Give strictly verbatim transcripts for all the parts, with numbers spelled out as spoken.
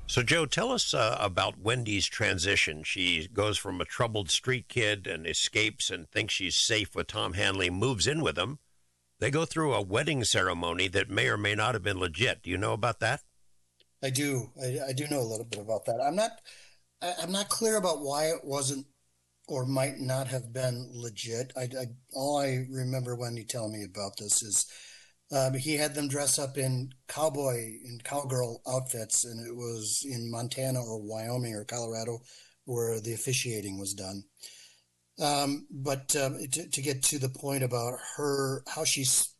So, Joe, tell us uh, about Wendy's transition. She goes from a troubled street kid and escapes and thinks she's safe with Tom Hanley, moves in with him. They go through a wedding ceremony that may or may not have been legit. Do you know about that? I do. I, I do know a little bit about that. I'm not. I, I'm not clear about why it wasn't or might not have been legit. I, I all I remember Wendy telling me about this is um, he had them dress up in cowboy and cowgirl outfits, and it was in Montana or Wyoming or Colorado where the officiating was done. Um, but um, to, to get to the point about her, how she's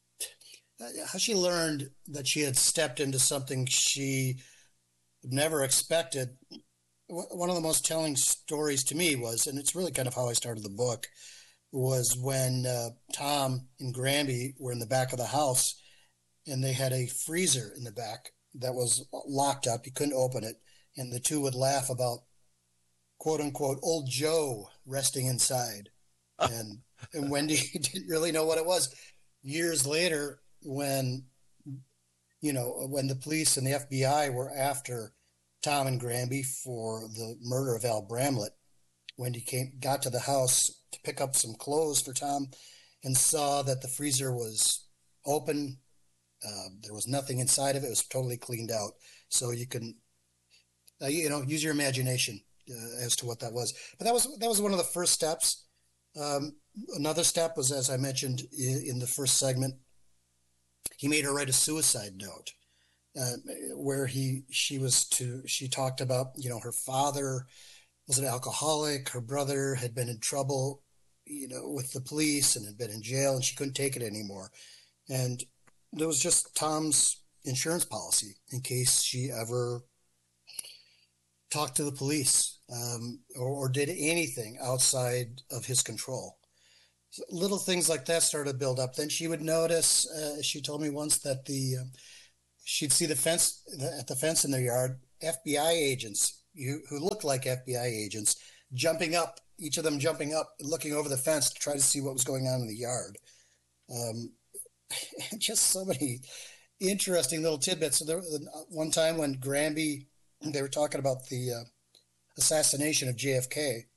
how she learned that she had stepped into something she never expected. One of the most telling stories to me was, and it's really kind of how I started the book, was when uh, Tom and Granby were in the back of the house, and they had a freezer in the back that was locked up. You couldn't open it, and the two would laugh about, quote unquote, old Joe resting inside. And and Wendy didn't really know what it was. Years later, when, you know, when the police and the F B I were after Tom and Granby for the murder of Al Bramlett, Wendy came, got to the house to pick up some clothes for Tom and saw that the freezer was open. Uh, there was nothing inside of it. It was totally cleaned out. So you can, uh, you know, use your imagination uh, as to what that was. But that was that was one of the first steps. Um, another step was, as I mentioned in, in the first segment, he made her write a suicide note. Uh, where he she was to she talked about, you know, her father was an alcoholic, her brother had been in trouble, you know, with the police and had been in jail, and she couldn't take it anymore. And there was just Tom's insurance policy in case she ever talked to the police um, or, or did anything outside of his control. So little things like that started to build up. Then she would notice, uh, she told me once that the uh, she'd see the fence at the fence in their yard, F B I agents who, who looked like F B I agents jumping up, each of them jumping up, looking over the fence to try to see what was going on in the yard. Um, just so many interesting little tidbits. So there, one time when Granby, they were talking about the uh, assassination of J F K,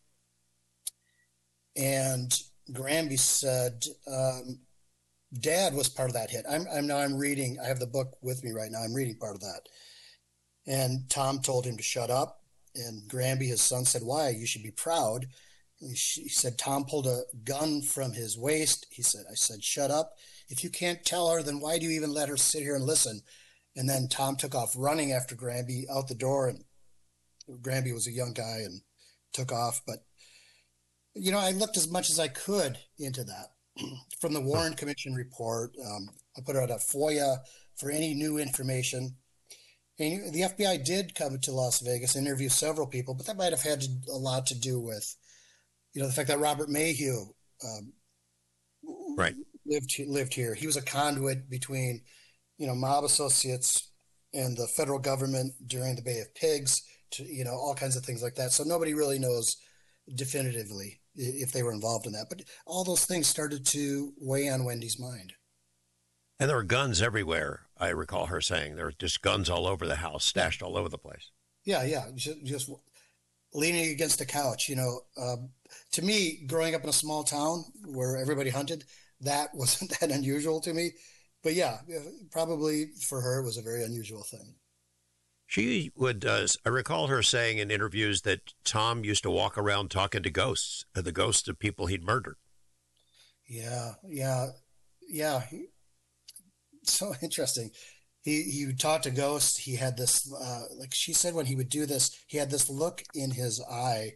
and Granby said, um, Dad was part of that hit. I'm, I'm now I'm reading, I have the book with me right now. I'm reading part of that. And Tom told him to shut up. And Granby, his son, said, why? You should be proud. He, he said, Tom pulled a gun from his waist. He said, I said, shut up. If you can't tell her, then why do you even let her sit here and listen? And then Tom took off running after Granby out the door. And Granby was a young guy and took off. But, you know, I looked as much as I could into that. From the Warren Commission report, um, I put out a FOIA for any new information. And the F B I did come to Las Vegas, interview several people, but that might have had a lot to do with, you know, the fact that Robert Mayhew um, right. lived lived here. He was a conduit between, you know, mob associates and the federal government during the Bay of Pigs, to, you know, all kinds of things like that. So nobody really knows definitively if they were involved in that. But all those things started to weigh on Wendy's mind. And there were guns everywhere, I recall her saying. There were just guns all over the house, stashed all over the place. Yeah, yeah, just, just leaning against the couch. You know, um, to me, growing up in a small town where everybody hunted, that wasn't that unusual to me. But yeah, probably for her, it was a very unusual thing. She would, uh, I recall her saying in interviews that Tom used to walk around talking to ghosts, uh, the ghosts of people he'd murdered. Yeah, yeah, yeah. He, so interesting. He he would talk to ghosts. He had this, uh, like she said, when he would do this, he had this look in his eye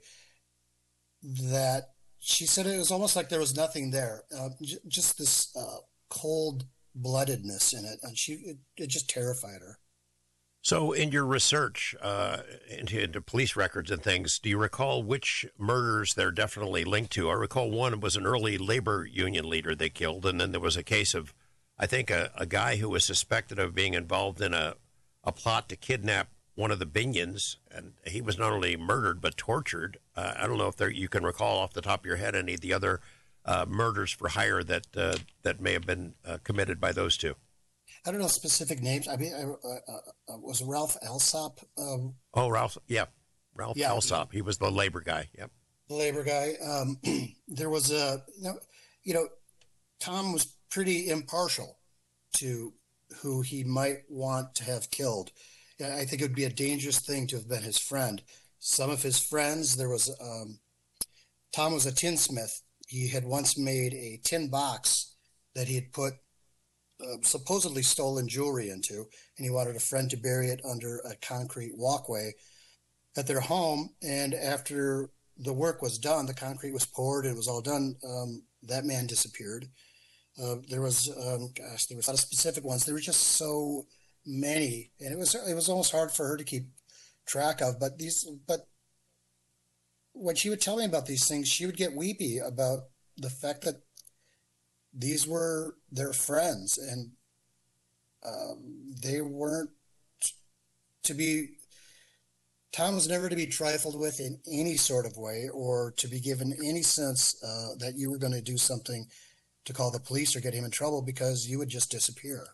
that she said it was almost like there was nothing there, uh, j- just this uh, cold-bloodedness in it, and she it, it just terrified her. So in your research uh, into, into police records and things, do you recall which murders they're definitely linked to? I recall one was an early labor union leader they killed, and then there was a case of, I think, a, a guy who was suspected of being involved in a, a plot to kidnap one of the Binions, and he was not only murdered but tortured. Uh, I don't know if there, you can recall off the top of your head any of the other uh, murders for hire that uh, that may have been uh, committed by those two. I don't know specific names. I mean, I, uh, uh, was Ralph Alsop? Um, Oh, Ralph. Yeah, Ralph yeah, Alsop. He was the labor guy. Yep. the labor guy. Um, there was a, you know, you know, Tom was pretty impartial to who he might want to have killed. Yeah, I think it would be a dangerous thing to have been his friend. Some of his friends, there was um, Tom was a tinsmith. He had once made a tin box that he had put uh, supposedly stolen jewelry into, and he wanted a friend to bury it under a concrete walkway at their home. And after the work was done, the concrete was poured, and it was all done. Um, that man disappeared. Uh, there was, um, gosh, there was a lot of specific ones. There were just so many, and it was it was almost hard for her to keep track of. But these, but when she would tell me about these things, she would get weepy about the fact that these were their friends, and um, they weren't to be. Tom was never to be trifled with in any sort of way, or to be given any sense uh, that you were going to do something to call the police or get him in trouble, because you would just disappear.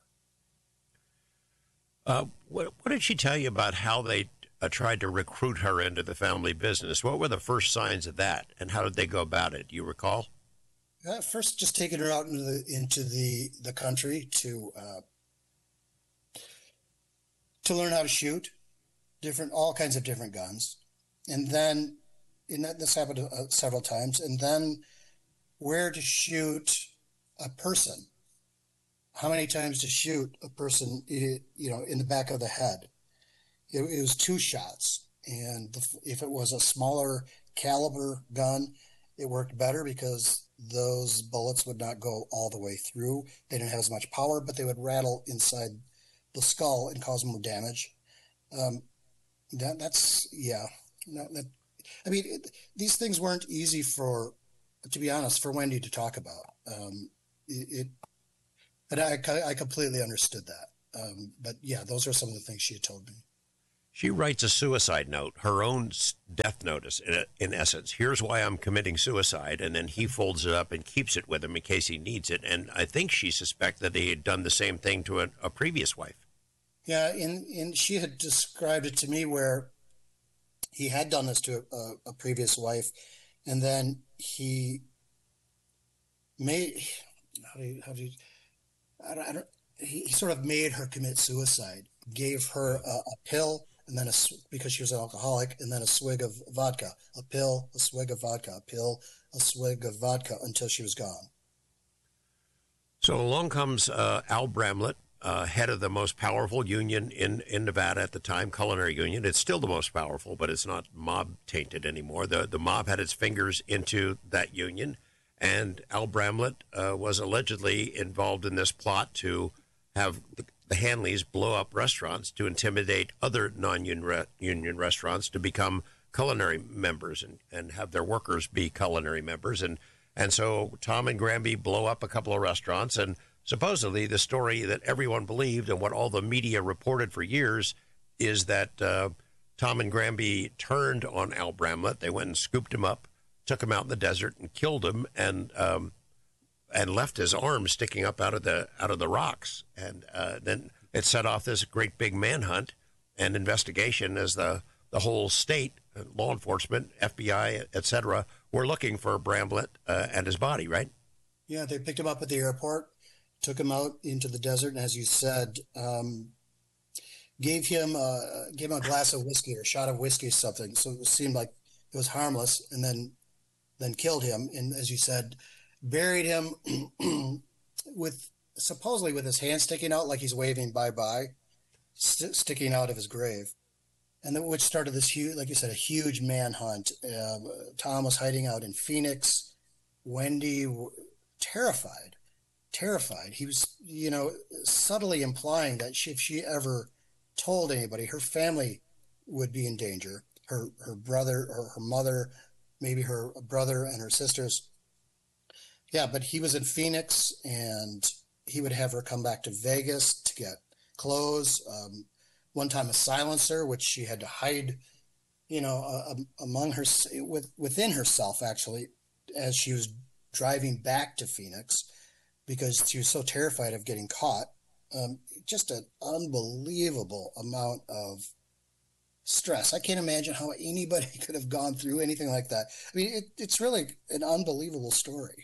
Uh, what, what did she tell you about how they uh, tried to recruit her into the family business? What were the first signs of that, and how did they go about it? Do you recall? Uh, first, just taking her out into the into the the country to uh, to learn how to shoot different, all kinds of different guns, and then, and that, this happened uh, several times, and then where to shoot a person, how many times to shoot a person, you know, in the back of the head. It, it was two shots, and the, if it was a smaller caliber gun, it worked better because those bullets would not go all the way through. They didn't have as much power, but they would rattle inside the skull and cause more damage. Um, that that's yeah. No, that, I mean, it, these things weren't easy for, to be honest, for Wendy to talk about. Um, it, it, and I I completely understood that. Um, but yeah, those are some of the things she had told me. She writes a suicide note, her own death notice, in, in essence. Here's why I'm committing suicide, and then he folds it up and keeps it with him in case he needs it. And I think she suspected that he had done the same thing to a, a previous wife. Yeah, and, and she had described it to me where he had done this to a, a previous wife, and then he made, how do you, how do you, I don't, I don't he, he sort of made her commit suicide, gave her a, a pill, and then a, because she was an alcoholic, and then a swig of vodka, a pill, a swig of vodka, a pill, a swig of vodka, until she was gone. So along comes uh, Al Bramlett, uh, head of the most powerful union in, in Nevada at the time, Culinary Union. It's still the most powerful, but it's not mob-tainted anymore. The, the mob had its fingers into that union, and Al Bramlett uh, was allegedly involved in this plot to have the, the Hanleys blow up restaurants to intimidate other non-union re- union restaurants to become culinary members and, and have their workers be culinary members. And, and so Tom and Granby blow up a couple of restaurants, and supposedly the story that everyone believed and what all the media reported for years is that uh, Tom and Granby turned on Al Bramlett. They went and scooped him up, took him out in the desert and killed him, and um, and left his arms sticking up out of the out of the rocks. And uh, then it set off this great big manhunt and investigation as the, the whole state, uh, law enforcement, F B I, et cetera, were looking for Bramlett uh, and his body, right? Yeah, they picked him up at the airport, took him out into the desert, and as you said, um, gave him uh, gave him a glass of whiskey or a shot of whiskey or something. So it seemed like it was harmless, and then then killed him. And as you said, buried him with supposedly with his hand sticking out like he's waving bye-bye, st- sticking out of his grave. And then which started this huge, like you said, a huge manhunt. Uh, Tom was hiding out in Phoenix. Wendy, terrified, terrified. He was, you know, subtly implying that she, if she ever told anybody, her family would be in danger. Her her brother, her, her mother, maybe her brother and her sisters. Yeah, but he was in Phoenix, and he would have her come back to Vegas to get clothes. Um, one time a silencer, which she had to hide, you know, uh, among her, with, within herself, actually, as she was driving back to Phoenix, because she was so terrified of getting caught. Um, just an unbelievable amount of stress. I can't imagine how anybody could have gone through anything like that. I mean, it, it's really an unbelievable story.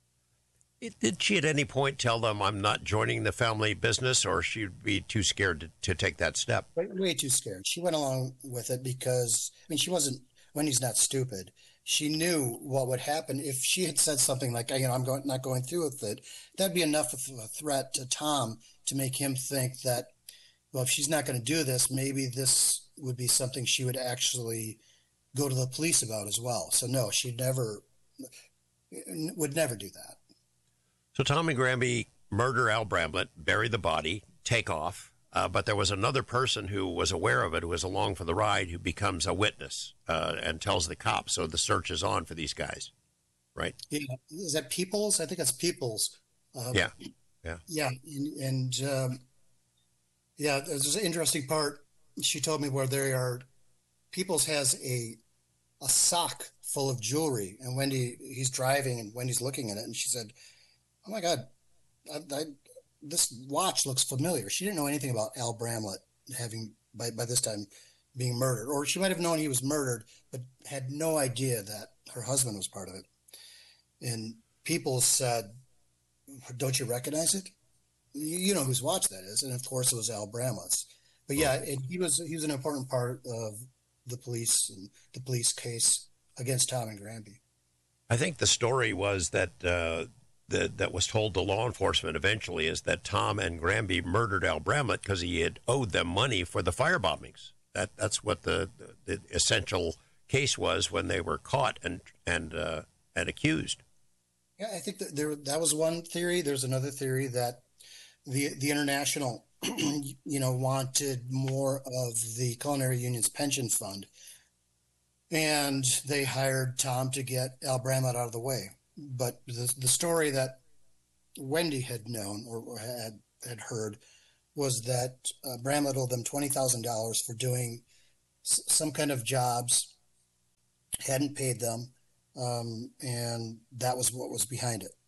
Did she at any point tell them, I'm not joining the family business, or she'd be too scared to, to take that step? Way, way too scared. She went along with it because, I mean, she wasn't, Wendy's not stupid. She knew what would happen if she had said something like, you know, I'm going, not going through with it. That'd be enough of a threat to Tom to make him think that, well, if she's not going to do this, maybe this would be something she would actually go to the police about as well. So no, she never, would never do that. So Tom and Granby murder Al Bramlett, bury the body, take off. Uh, but there was another person who was aware of it, who was along for the ride, who becomes a witness uh, and tells the cops. So the search is on for these guys, right? Yeah. Is that Peoples? I think that's Peoples. Um, yeah. Yeah. Yeah. And, and um, yeah, there's an interesting part. She told me where they are. Peoples has a a sock full of jewelry, and Wendy, he's driving, and Wendy's looking at it, and she said, "Oh my God, I, I, this watch looks familiar." She didn't know anything about Al Bramlett having by by this time being murdered, or she might have known he was murdered, but had no idea that her husband was part of it. And Peoples said, "Don't you recognize it? You, you know whose watch that is?" And of course, it was Al Bramlett's. But yeah, and he was he was an important part of the police and the police case against Tom and Granby. I think the story was that uh, that that was told to law enforcement eventually is that Tom and Granby murdered Al Bramlett because he had owed them money for the fire bombings. That that's what the, the, the essential case was when they were caught and and uh, and accused. Yeah, I think that there that was one theory. There's another theory that the the international, you know, wanted more of the Culinary Union's pension fund, and they hired Tom to get Al Bramlett out of the way. But the the story that Wendy had known or, or had had heard was that uh, Bramlett owed them twenty thousand dollars for doing s- some kind of jobs, hadn't paid them, um, and that was what was behind it.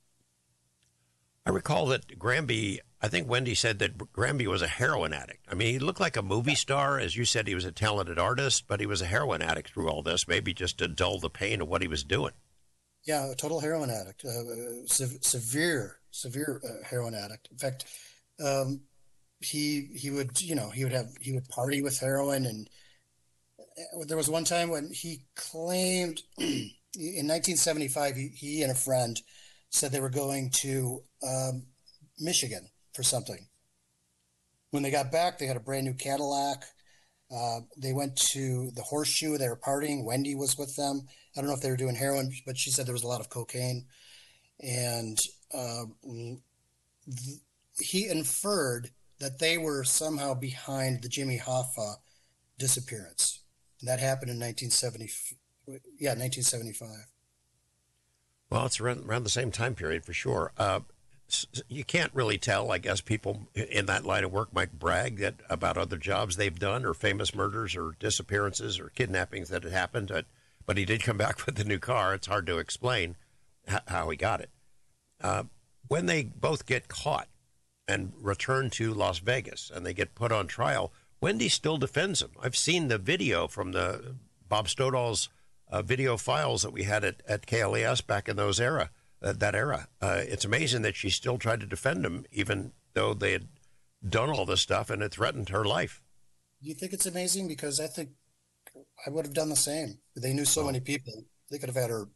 I recall that Granby, I think Wendy said that Granby was a heroin addict. I mean, he looked like a movie star. As you said, he was a talented artist, but he was a heroin addict through all this, maybe just to dull the pain of what he was doing. Yeah, a total heroin addict, uh, se- severe, severe uh, heroin addict. In fact, um, he he would, you know, he would have he would party with heroin, and there was one time when he claimed in nineteen seventy-five he, he and a friend said they were going to um, Michigan for something. When they got back, they had a brand new Cadillac. Uh, they went to the Horseshoe. They were partying. Wendy was with them. I don't know if they were doing heroin, but she said there was a lot of cocaine. And uh, th- he inferred that they were somehow behind the Jimmy Hoffa disappearance. And that happened in nineteen seventy. Yeah, nineteen seventy-five. Well, it's around, around the same time period for sure. Uh, you can't really tell. I guess people in that line of work might brag that about other jobs they've done or famous murders or disappearances or kidnappings that had happened. But, but he did come back with a new car. It's hard to explain h- how he got it. Uh, when they both get caught and return to Las Vegas and they get put on trial, Wendy still defends him. I've seen the video from the Bob Stodall's uh, video files that we had at, at K L E S back in those era, uh, that era. Uh, it's amazing that she still tried to defend him, even though they had done all this stuff and it threatened her life. You think it's amazing? Because I think I would have done the same. They knew so oh. many people. They could have had her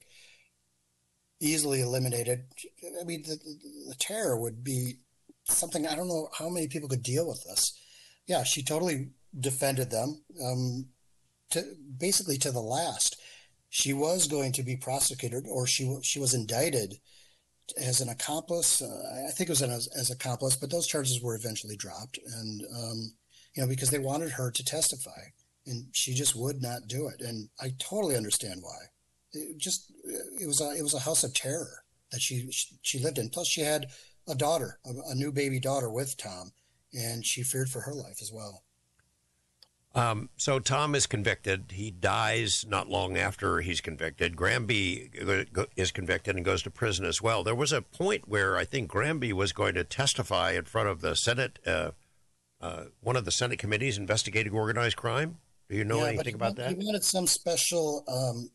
easily eliminated. I mean, the, the terror would be something, I don't know how many people could deal with this. Yeah, she totally defended them, um, to basically to the last. She was going to be prosecuted, or she she was indicted as an accomplice. Uh, I think it was an, as, as accomplice, but those charges were eventually dropped, and um, you know, because they wanted her to testify, and she just would not do it. And I totally understand why. It just it was a it was a house of terror that she she lived in. Plus, she had a daughter, a, a new baby daughter with Tom, and she feared for her life as well. Um, so Tom is convicted. He dies not long after he's convicted. Granby is convicted and goes to prison as well. There was a point where I think Granby was going to testify in front of the Senate uh, uh, one of the Senate committees investigating organized crime. Do you know Yeah, but anything he, about he that? wanted some special. Um,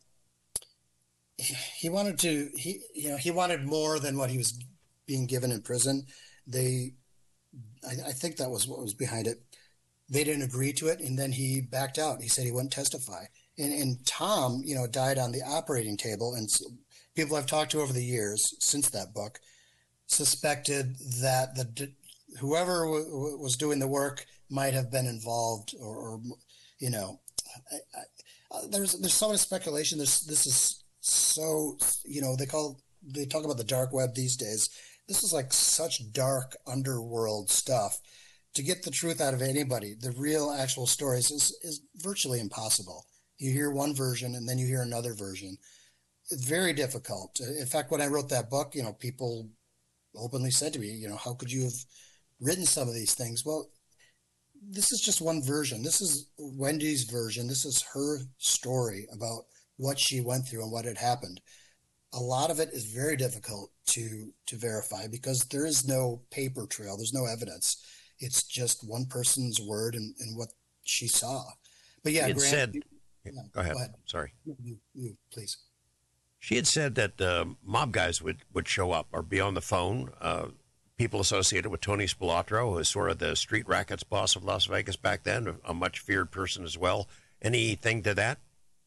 he, he wanted to. He you know he wanted more than what he was being given in prison. They, I, I think that was what was behind it. They didn't agree to it, and then he backed out. He said he wouldn't testify. And, and Tom, you know, died on the operating table, and people I've talked to over the years since that book suspected that the whoever w- was doing the work might have been involved, or, or you know, I, I, there's there's so much speculation. This this is so you know they call they talk about the dark web these days. This is like such dark underworld stuff. To get the truth out of anybody, the real actual stories is is virtually impossible. You hear one version and then you hear another version. It's very difficult. In fact, when I wrote that book, you know, people openly said to me, you know, how could you have written some of these things? Well, this is just one version. This is Wendy's version. This is her story about what she went through and what had happened. A lot of it is very difficult to to verify because there is no paper trail. There's no evidence. It's just one person's word and, and what she saw. But yeah, She had Grant, said, you- yeah, go ahead. go ahead. Sorry. You, you, please. She had said that uh, mob guys would, would show up or be on the phone. Uh, people associated with Tony Spilatro, who was sort of the street rackets boss of Las Vegas back then, a, a much feared person as well. Anything to that?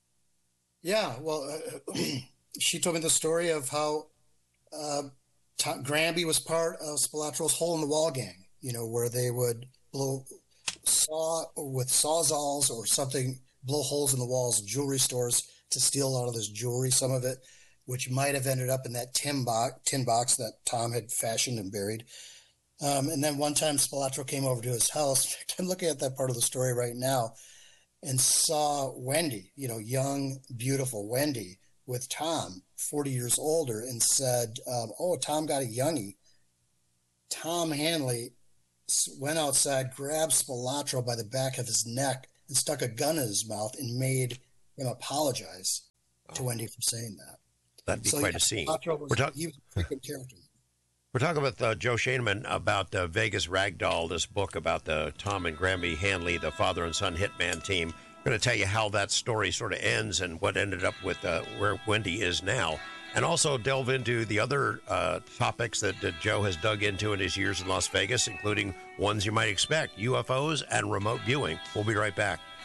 Yeah, well, uh, she told me the story of how uh, Tom, Granby was part of Spilatro's hole in the wall gang. You know, where they would blow saw with sawzalls or something, blow holes in the walls of jewelry stores to steal a lot of this jewelry, some of it, which might have ended up in that tin box, tin box that Tom had fashioned and buried. Um, and then one time Spilatro came over to his house. I'm looking at that part of the story right now and saw Wendy, you know, young, beautiful Wendy with Tom, forty years older, and said, um, oh, Tom got a youngie. Tom Hanley went outside, grabbed Spilatro by the back of his neck, and stuck a gun in his mouth and made him apologize to Wendy for saying that. That'd be So quite yeah, a scene. Spilatro was, We're, talk- he was a freaking character. we're talking with uh, Joe Shaneman about uh, Vegas Ragdoll, this book about the Tom and Granby Hanley, the father and son hitman team. I'm going to tell you how that story sort of ends and what ended up with uh, where Wendy is now. And also delve into the other uh, topics that, that Joe has dug into in his years in Las Vegas, including ones you might expect, U F Os and remote viewing. We'll be right back.